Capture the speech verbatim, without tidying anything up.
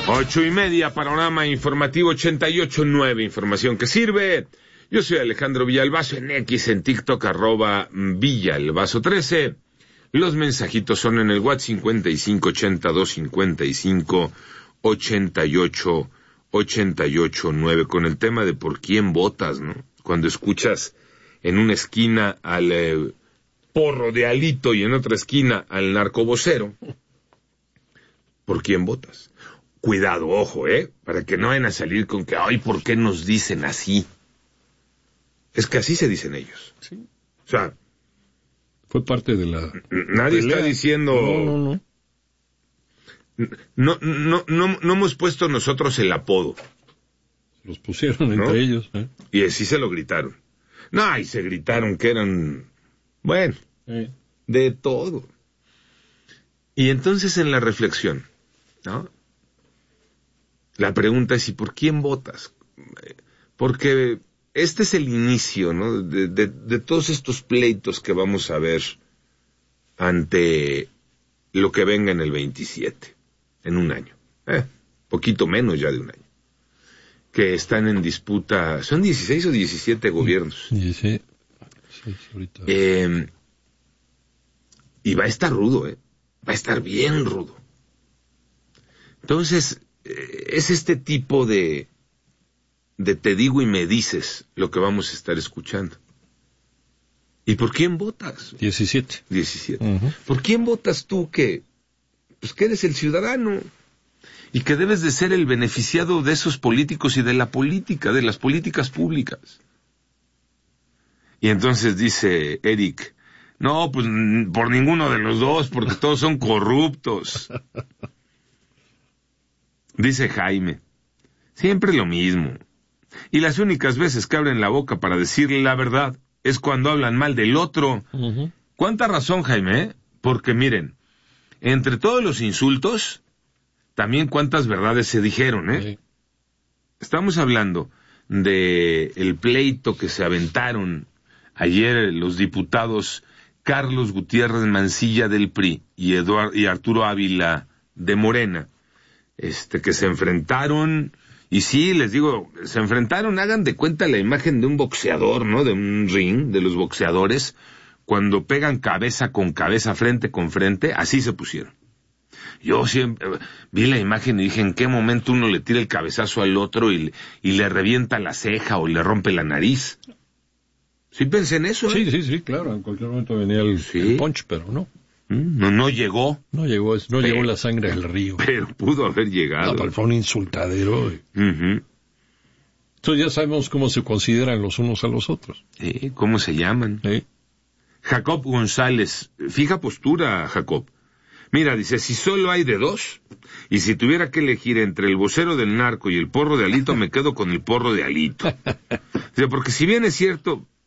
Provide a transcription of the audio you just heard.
Ocho y media, panorama informativo ochenta y ocho nueve, información que sirve. Yo soy Alejandro Villalbazo, en X, en TikTok, arroba Villalbazo trece. Los mensajitos son en el WhatsApp cincuenta y cinco ochenta y dos cincuenta y cinco ochenta y ocho ochenta y ocho nueve, con el tema de por quién votas, ¿no? Cuando escuchas en una esquina al eh, porro de Alito y en otra esquina al narcovocero, ¿por quién votas? Cuidado, ojo, ¿eh? Para que no vayan a salir con que, ay, ¿por qué nos dicen así? Es que así se dicen ellos. Sí. O sea, fue parte de la... Nadie pelea. Está diciendo... No, no, no. No, no, no, no hemos puesto nosotros el apodo. Los pusieron ¿no? entre ellos. ¿eh? Y así se lo gritaron. No, y se gritaron que eran... Bueno, eh. de todo. Y entonces en la reflexión, ¿no? La pregunta es, ¿y por quién votas? Porque este es el inicio, ¿no? De, de, de todos estos pleitos que vamos a ver ante lo que venga en el veintisiete, en un año. Eh, poquito menos ya de un año. Que están en disputa, ¿son dieciséis o diecisiete gobiernos? dieciséis. Sí, ahorita. Eh, y va a estar rudo, ¿eh? Va a estar bien rudo. Entonces... es este tipo de de te digo y me dices lo que vamos a estar escuchando. ¿Y por quién votas? diecisiete. diecisiete. Uh-huh. ¿Por quién votas tú que pues que eres el ciudadano y que debes de ser el beneficiado de esos políticos y de la política, de las políticas públicas? Y entonces dice Eric, no, pues por ninguno de los dos, porque todos son corruptos. Dice Jaime, siempre lo mismo. Y las únicas veces que abren la boca para decirle la verdad es cuando hablan mal del otro. Uh-huh. ¿Cuánta razón, Jaime? Porque miren, entre todos los insultos, también cuántas verdades se dijeron, ¿eh? Sí. Estamos hablando de el pleito que se aventaron ayer los diputados Carlos Gutiérrez Mancilla del P R I y, Eduard, y Arturo Ávila de Morena. Este, que se enfrentaron, y sí, les digo, se enfrentaron, hagan de cuenta la imagen de un boxeador, ¿no? De un ring, de los boxeadores, cuando pegan cabeza con cabeza, frente con frente, así se pusieron. Yo siempre vi la imagen y dije, ¿en qué momento uno le tira el cabezazo al otro y, y le revienta la ceja o le rompe la nariz? Sí pensé en eso, ¿eh? Sí, sí, sí, claro, en cualquier momento venía el, sí. el punch, pero no. No, no llegó. No llegó, no pero, llegó la sangre del río. Pero pudo haber llegado. No, pero fue un insultadero. Uh-huh. Entonces ya sabemos cómo se consideran los unos a los otros. ¿Eh? ¿Cómo se llaman? ¿Eh? Jacob González, fija postura, Jacob. Mira, dice, si solo hay de dos, y si tuviera que elegir entre el vocero del narco y el porro de Alito, me quedo con el porro de Alito. Dice, porque si bien es cierto,